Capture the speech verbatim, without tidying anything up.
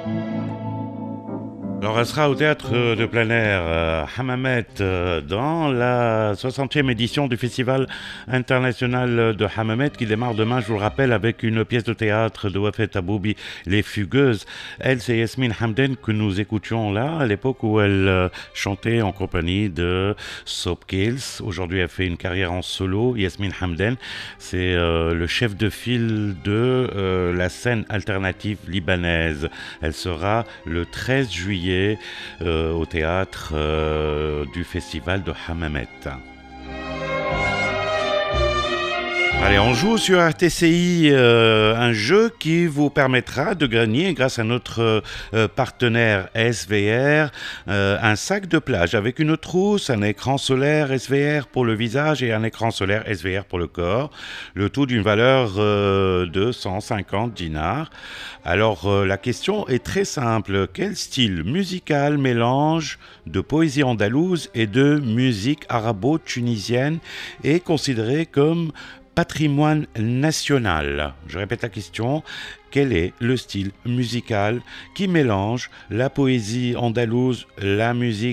Alors, elle sera au théâtre de plein air euh, Hammamet euh, dans la soixantième édition du Festival international de Hammamet qui démarre demain, je vous le rappelle, avec une pièce de théâtre de Wafet Aboubi, Les Fugueuses. Elle, c'est Yasmine Hamden que nous écoutions là, à l'époque où elle euh, chantait en compagnie de Soap Kills. Aujourd'hui, elle fait une carrière en solo. Yasmine Hamden, c'est euh, le chef de file de euh, la scène alternative libanaise. Elle sera le treize juillet euh, au théâtre euh, du festival de Hammamet. Allez, on joue sur R T C I euh, un jeu qui vous permettra de gagner, grâce à notre euh, partenaire S V R, euh, un sac de plage avec une trousse, un écran solaire S V R pour le visage et un écran solaire S V R pour le corps. Le tout d'une valeur euh, de cent cinquante dinars. Alors, euh, la question est très simple. Quel style musical mélange de poésie andalouse et de musique arabo-tunisienne est considéré comme patrimoine national? Je répète la question. Quel est le style musical qui mélange la poésie andalouse, la musique